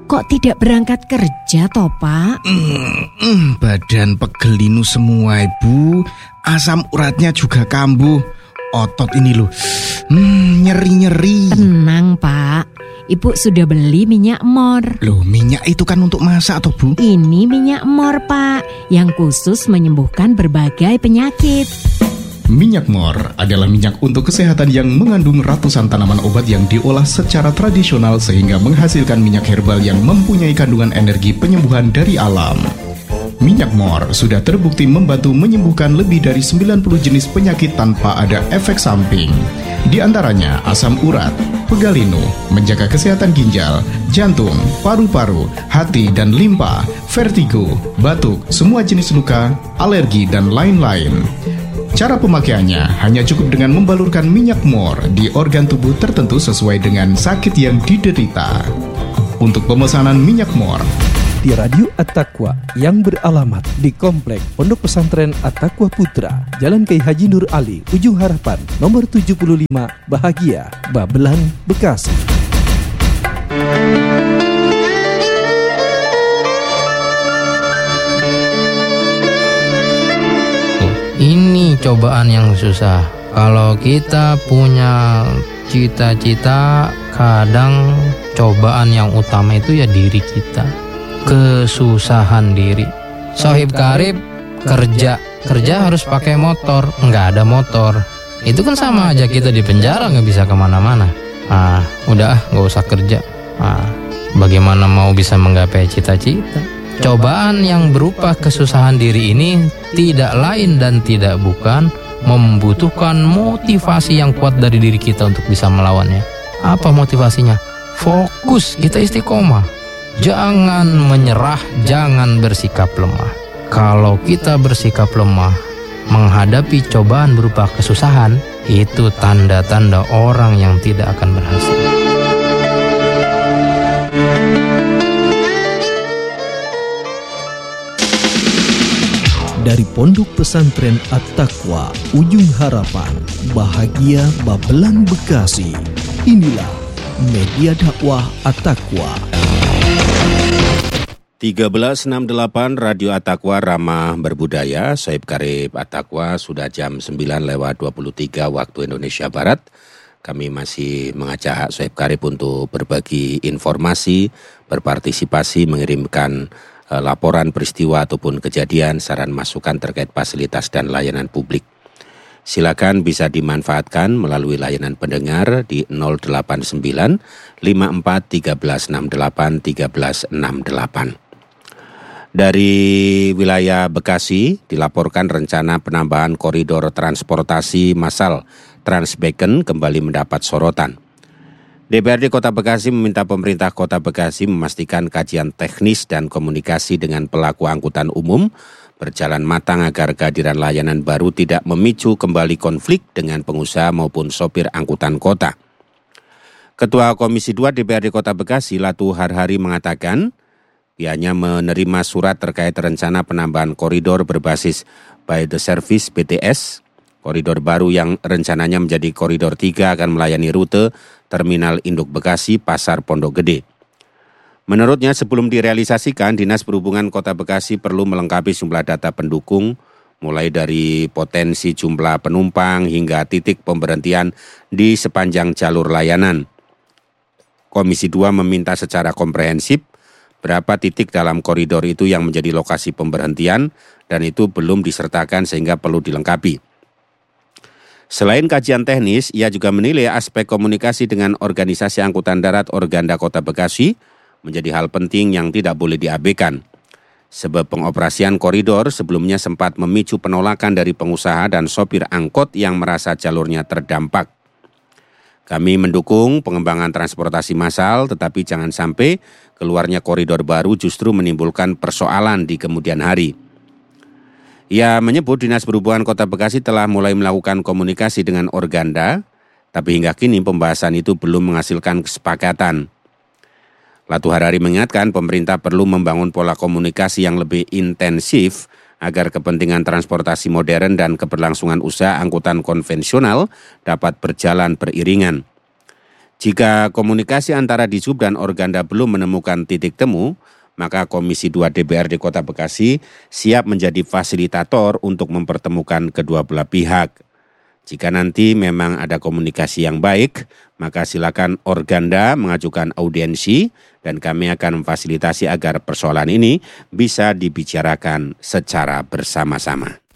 kok tidak berangkat kerja toh Pak? Badan pegelinu semua Ibu. Asam uratnya juga kambuh. Otot ini loh, nyeri-nyeri. Tenang Pak, Ibu sudah beli minyak mor. Loh, minyak itu kan untuk masak toh Bu? Ini minyak mor Pak, yang khusus menyembuhkan berbagai penyakit. Minyak mor adalah minyak untuk kesehatan yang mengandung ratusan tanaman obat yang diolah secara tradisional sehingga menghasilkan minyak herbal yang mempunyai kandungan energi penyembuhan dari alam. Minyak mor sudah terbukti membantu menyembuhkan lebih dari 90 jenis penyakit tanpa ada efek samping. Di antaranya asam urat, pegalinu, menjaga kesehatan ginjal, jantung, paru-paru, hati dan limpa, vertigo, batuk, semua jenis luka, alergi dan lain-lain. Cara pemakaiannya hanya cukup dengan membalurkan minyak mor di organ tubuh tertentu sesuai dengan sakit yang diderita. Untuk pemesanan minyak mor di Radio At-Taqwa yang beralamat di Komplek Pondok Pesantren At-Taqwa Putra, Jalan Kiai Haji Nur Ali, Ujung Harapan, nomor 75, Bahagia, Babelan, Bekasi. Ini cobaan yang susah. Kalau kita punya cita-cita, kadang cobaan yang utama itu ya diri kita. Kesusahan diri. Sohib karib kerja harus pakai motor, nggak ada motor. Itu kan sama aja kita di penjara, nggak bisa kemana-mana. Udah nggak usah kerja. Bagaimana mau bisa menggapai cita-cita? Cobaan yang berupa kesusahan diri ini tidak lain dan tidak bukan membutuhkan motivasi yang kuat dari diri kita untuk bisa melawannya. Apa motivasinya? Fokus, kita istiqomah. Jangan menyerah, jangan bersikap lemah. Kalau kita bersikap lemah menghadapi cobaan berupa kesusahan, itu tanda-tanda orang yang tidak akan berhasil. Dari Pondok Pesantren At-Taqwa, Ujung Harapan, Bahagia, Babelan, Bekasi. Inilah media dakwah At-Taqwa. 1368 Radio At-Taqwa Ramah Berbudaya. Sohib karib At-Taqwa, sudah jam 9:23 waktu Indonesia Barat. Kami masih mengajak Sohib karib untuk berbagi informasi, berpartisipasi, mengirimkan laporan peristiwa ataupun kejadian, saran masukan terkait fasilitas dan layanan publik. Silakan bisa dimanfaatkan melalui layanan pendengar di 089 54 1368 1368. Dari wilayah Bekasi dilaporkan rencana penambahan koridor transportasi massal Transbeken kembali mendapat sorotan. DPRD Kota Bekasi meminta pemerintah Kota Bekasi memastikan kajian teknis dan komunikasi dengan pelaku angkutan umum berjalan matang agar kehadiran layanan baru tidak memicu kembali konflik dengan pengusaha maupun sopir angkutan kota. Ketua Komisi 2 DPRD Kota Bekasi, Latu Harhari, mengatakan pihaknya menerima surat terkait rencana penambahan koridor berbasis by the service BTS. Koridor baru yang rencananya menjadi koridor 3 akan melayani rute Terminal Induk Bekasi, Pasar Pondok Gede. Menurutnya sebelum direalisasikan, Dinas Perhubungan Kota Bekasi perlu melengkapi jumlah data pendukung, mulai dari potensi jumlah penumpang hingga titik pemberhentian di sepanjang jalur layanan. Komisi 2 meminta secara komprehensif berapa titik dalam koridor itu yang menjadi lokasi pemberhentian dan itu belum disertakan sehingga perlu dilengkapi. Selain kajian teknis, ia juga menilai aspek komunikasi dengan organisasi angkutan darat Organda Kota Bekasi menjadi hal penting yang tidak boleh diabaikan. Sebab pengoperasian koridor sebelumnya sempat memicu penolakan dari pengusaha dan sopir angkot yang merasa jalurnya terdampak. Kami mendukung pengembangan transportasi massal, tetapi jangan sampai keluarnya koridor baru justru menimbulkan persoalan di kemudian hari. Ia menyebut Dinas Perhubungan Kota Bekasi telah mulai melakukan komunikasi dengan Organda, tapi hingga kini pembahasan itu belum menghasilkan kesepakatan. Latu Harhari mengingatkan pemerintah perlu membangun pola komunikasi yang lebih intensif agar kepentingan transportasi modern dan keberlangsungan usaha angkutan konvensional dapat berjalan beriringan. Jika komunikasi antara Disub dan Organda belum menemukan titik temu, maka Komisi 2 DPRD Kota Bekasi siap menjadi fasilitator untuk mempertemukan kedua belah pihak. Jika nanti memang ada komunikasi yang baik, maka silakan Organda mengajukan audiensi dan kami akan memfasilitasi agar persoalan ini bisa dibicarakan secara bersama-sama.